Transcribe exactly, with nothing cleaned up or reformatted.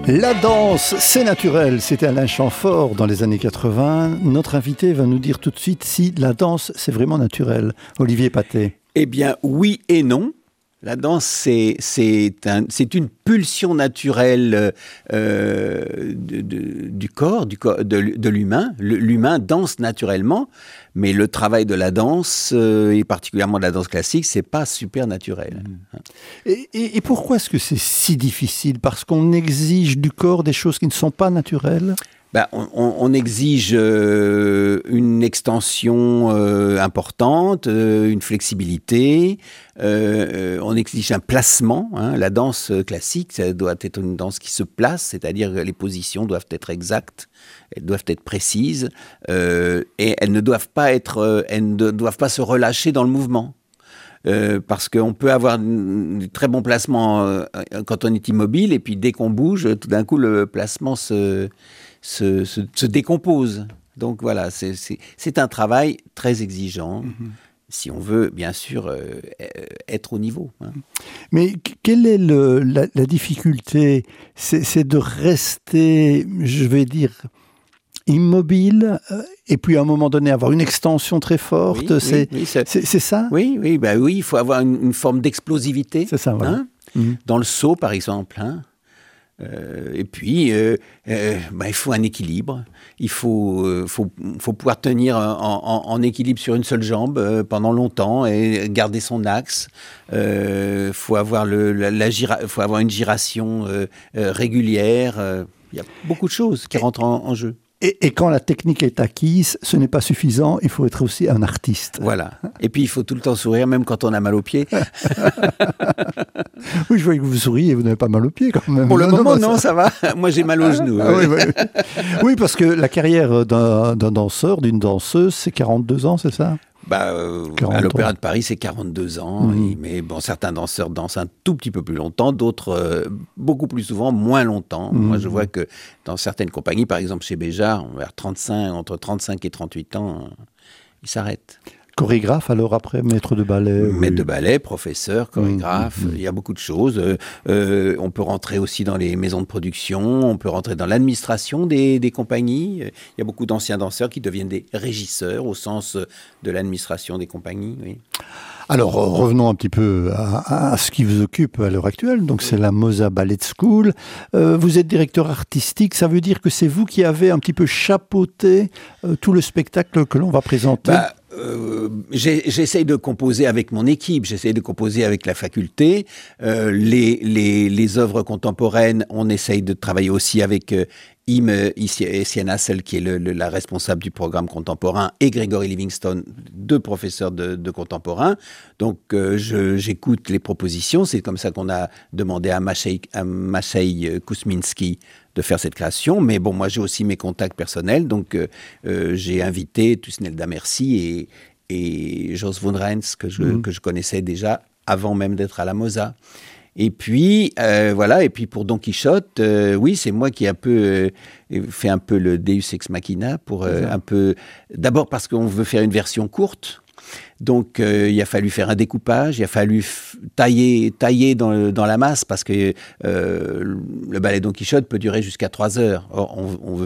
La danse, c'est naturel. C'était Alain Chamfort dans les années quatre-vingts. Notre invité va nous dire tout de suite si la danse, c'est vraiment naturel. Olivier Pathé. Eh bien, oui et non. La danse, c'est, c'est, un, c'est une pulsion naturelle euh, de, de, du corps, du corps de, de l'humain. Le, l'humain danse naturellement, mais le travail de la danse, euh, et particulièrement de la danse classique, c'est pas super naturel. Mmh. Et, et, et pourquoi est-ce que c'est si difficile ? Parce qu'on exige du corps des choses qui ne sont pas naturelles ? Ben, on, on exige euh, une extension euh, importante, euh, une flexibilité, euh, on exige un placement. Hein. La danse classique, ça doit être une danse qui se place, c'est-à-dire que les positions doivent être exactes, elles doivent être précises, euh, et elles ne doivent pas être, elles ne doivent pas se relâcher dans le mouvement. Euh, parce qu'on peut avoir un très bon placement euh, quand on est immobile, et puis dès qu'on bouge, tout d'un coup, le placement se... Se, se, se décompose. Donc voilà, c'est, c'est, c'est un travail très exigeant, mmh. si on veut bien sûr euh, être au niveau. Hein. Mais quelle est le, la, la difficulté ? c'est, c'est de rester, je vais dire, immobile, euh, et puis à un moment donné avoir une extension très forte. Oui, c'est, oui, oui, c'est, c'est, c'est ça ? Oui, oui, bah oui, il faut avoir une, une forme d'explosivité. C'est ça, voilà. Hein, mmh. Dans le saut, par exemple. Hein. Euh, et puis, euh, euh, bah, il faut un équilibre. Il faut, euh, faut, faut pouvoir tenir en, en, en équilibre sur une seule jambe euh, pendant longtemps et garder son axe. Il euh, faut, avoir le, la, la gira, faut avoir une giration euh, euh, régulière. Il y a beaucoup de choses qui rentrent en, en jeu. Et, et quand la technique est acquise, ce n'est pas suffisant, il faut être aussi un artiste. Voilà. Et puis, il faut tout le temps sourire, même quand on a mal aux pieds. Oui, je vois que vous souriez, vous n'avez pas mal aux pieds quand même. Pour le non, moment, non, non, ça va. Moi, j'ai mal aux genoux. Ah, oui, oui. Oui, parce que la carrière d'un, d'un danseur, d'une danseuse, c'est quarante-deux ans, c'est ça ? Bah, euh, à l'Opéra de Paris, c'est quarante-deux ans. Mmh. Et, mais bon, certains danseurs dansent un tout petit peu plus longtemps, d'autres euh, beaucoup plus souvent, moins longtemps. Mmh. Moi, je vois que dans certaines compagnies, par exemple chez Béjart, vers trente-cinq, entre trente-cinq et trente-huit ans, euh, ils s'arrêtent. Chorégraphe, alors après, maître de ballet Maître oui. de ballet, professeur, chorégraphe, mmh, mmh. il y a beaucoup de choses. Euh, euh, on peut rentrer aussi dans les maisons de production, on peut rentrer dans l'administration des, des compagnies. Il y a beaucoup d'anciens danseurs qui deviennent des régisseurs au sens de l'administration des compagnies. Oui. Alors, revenons un petit peu à, à ce qui vous occupe à l'heure actuelle. Donc, c'est la Mosa Ballet School. Euh, vous êtes directeur artistique. Ça veut dire que c'est vous qui avez un petit peu chapeauté euh, tout le spectacle que l'on va présenter ? Bah, Euh, j'ai, j'essaye de composer avec mon équipe, j'essaye de composer avec la faculté. Euh, les, les, les œuvres contemporaines, on essaye de travailler aussi avec euh, Im Siena, celle qui est le, le, la responsable du programme contemporain, et Gregory Livingstone, deux professeurs de, de contemporain. Donc, euh, je, j'écoute les propositions. C'est comme ça qu'on a demandé à Maciej, à Maciej Kuzminski de faire cette création. Mais bon, moi, j'ai aussi mes contacts personnels. Donc, euh, euh, j'ai invité Tusnelda Merci et, et Jos von Rens, que je, mmh. que je connaissais déjà avant même d'être à la Mosa. Et puis, euh, voilà, et puis pour Don Quichotte, euh, oui, c'est moi qui ai un peu, euh, fait un peu le Deus Ex Machina pour euh, un peu... D'abord parce qu'on veut faire une version courte. Donc, euh, il a fallu faire un découpage, il a fallu f- tailler, tailler dans, le, dans la masse parce que euh, le ballet Don Quichotte peut durer jusqu'à trois heures. Or, on, on veut